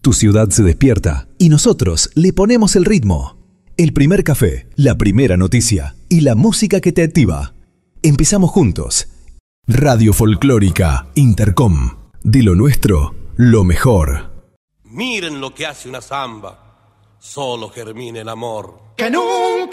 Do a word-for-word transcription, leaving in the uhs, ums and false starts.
Tu ciudad se despierta y nosotros le ponemos el ritmo. El primer café, la primera noticia y la música que te activa. Empezamos juntos. Radio Folclórica Intercom. De lo nuestro, lo mejor. Miren lo que hace una samba. Solo germina el amor. Que nunca